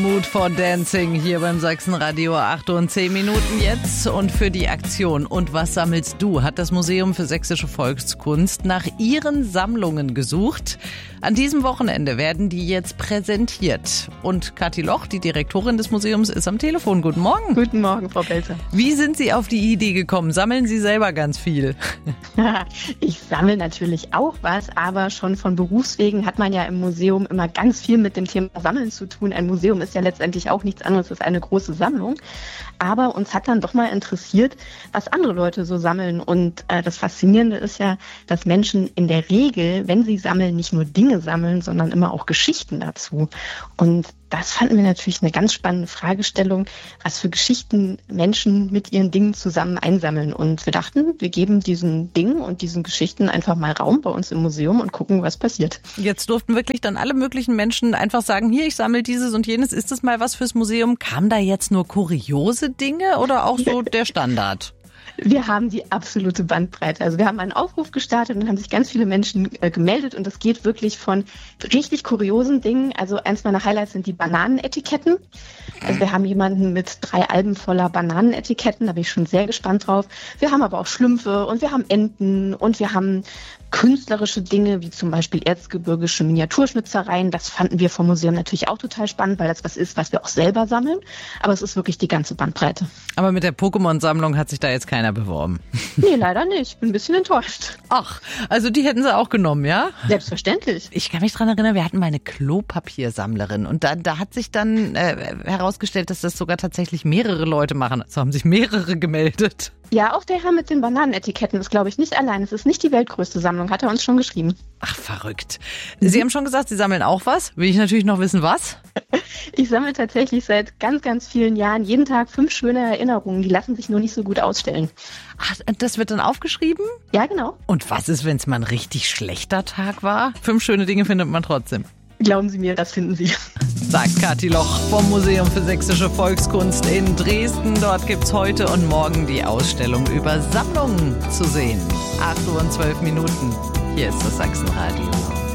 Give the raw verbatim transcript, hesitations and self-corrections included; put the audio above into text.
Mood for Dancing hier beim Sachsenradio. acht und zehn Minuten jetzt. Und für die Aktion Und was sammelst du? Hat das Museum für Sächsische Volkskunst nach ihren Sammlungen gesucht. An diesem Wochenende werden die jetzt präsentiert. Und Kathi Loch, die Direktorin des Museums, ist am Telefon. Guten Morgen. Guten Morgen, Frau Belzer. Wie sind Sie auf die Idee gekommen? Sammeln Sie selber ganz viel? Ich sammle natürlich auch was, aber schon von Berufswegen hat man ja im Museum immer ganz viel mit dem Thema Sammeln zu tun. Ein Museum ist ja letztendlich auch nichts anderes als eine große Sammlung. Aber uns hat dann doch mal interessiert, was andere Leute so sammeln. Und äh, das Faszinierende ist ja, dass Menschen in der Regel, wenn sie sammeln, nicht nur Dinge sammeln, sondern immer auch Geschichten dazu. Und das fanden wir natürlich eine ganz spannende Fragestellung, was für Geschichten Menschen mit ihren Dingen zusammen einsammeln. Und wir dachten, wir geben diesen Dingen und diesen Geschichten einfach mal Raum bei uns im Museum und gucken, was passiert. Jetzt durften wirklich dann alle möglichen Menschen einfach sagen, hier, ich sammle dieses und jenes. Ist das mal was fürs Museum? Kam da jetzt nur kuriose Dinge oder auch so der Standard? Wir haben die absolute Bandbreite. Also wir haben einen Aufruf gestartet und haben sich ganz viele Menschen äh, gemeldet und das geht wirklich von richtig kuriosen Dingen. Also eins meiner Highlights sind die Bananenetiketten. Also wir haben jemanden mit drei Alben voller Bananenetiketten, da bin ich schon sehr gespannt drauf. Wir haben aber auch Schlümpfe und wir haben Enten und wir haben künstlerische Dinge, wie zum Beispiel erzgebirgische Miniaturschnitzereien. Das fanden wir vom Museum natürlich auch total spannend, weil das was ist, was wir auch selber sammeln. Aber es ist wirklich die ganze Bandbreite. Aber mit der Pokémon-Sammlung hat sich da jetzt keiner beworben. Nee, leider nicht. Ich bin ein bisschen enttäuscht. Ach, also die hätten sie auch genommen, ja? Selbstverständlich. Ich kann mich dran erinnern, wir hatten mal eine Klopapiersammlerin und da, da hat sich dann äh, herausgestellt, dass das sogar tatsächlich mehrere Leute machen. So haben sich mehrere gemeldet. Ja, auch der Herr mit den Bananenetiketten ist, glaube ich, nicht allein. Es ist nicht die weltgrößte Sammlung, hat er uns schon geschrieben. Ach, verrückt. Sie haben schon gesagt, Sie sammeln auch was. Will ich natürlich noch wissen, was? Ich sammle tatsächlich seit ganz, ganz vielen Jahren jeden Tag fünf schöne Erinnerungen. Die lassen sich nur nicht so gut ausstellen. Ach, das wird dann aufgeschrieben? Ja, genau. Und was ist, wenn es mal ein richtig schlechter Tag war? Fünf schöne Dinge findet man trotzdem. Glauben Sie mir, das finden Sie. Sagt Kathi Loch vom Museum für Sächsische Volkskunst in Dresden. Dort gibt's heute und morgen die Ausstellung über Sammlungen zu sehen. acht Uhr und zwölf Minuten. Hier ist das Sachsenradio.